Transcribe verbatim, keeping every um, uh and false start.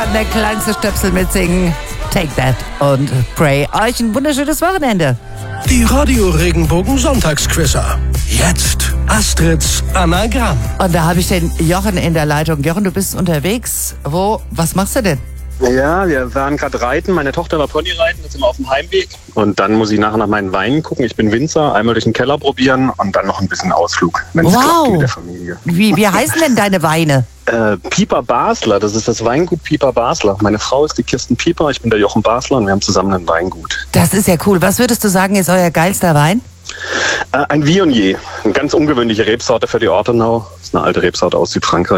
kann der kleinste Stöpsel mitsingen. Take that und pray. Euch ein wunderschönes Wochenende. Die Radio Regenbogen Sonntagsquizzer. Jetzt Astrids Anagramm. Und da habe ich den Jochen in der Leitung. Jochen, du bist unterwegs. Wo? Was machst du denn? Ja, wir waren gerade reiten. Meine Tochter war Ponyreiten, jetzt sind wir auf dem Heimweg. Und dann muss ich nachher nach meinen Weinen gucken. Ich bin Winzer, einmal durch den Keller probieren und dann noch ein bisschen Ausflug, wenn es klappt Wow. mit der Familie. Wie, wie heißen denn deine Weine? Äh, Pieper Basler, das ist das Weingut Pieper Basler. Meine Frau ist die Kirsten Pieper, ich bin der Jochen Basler und wir haben zusammen ein Weingut. Das ist ja cool. Was würdest du sagen, ist euer geilster Wein? Äh, ein Viognier, eine ganz ungewöhnliche Rebsorte für die Ortenau. Das ist eine alte Rebsorte aus Südfrankreich.